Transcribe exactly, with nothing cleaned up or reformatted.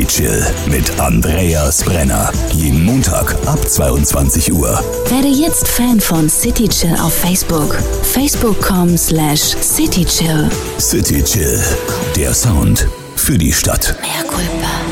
City Chill mit Andreas Brenner. Jeden Montag ab zweiundzwanzig Uhr. Werde jetzt Fan von City Chill auf Facebook. Facebook punkt com slash City Chill. City Chill, der Sound für die Stadt. Mea culpa.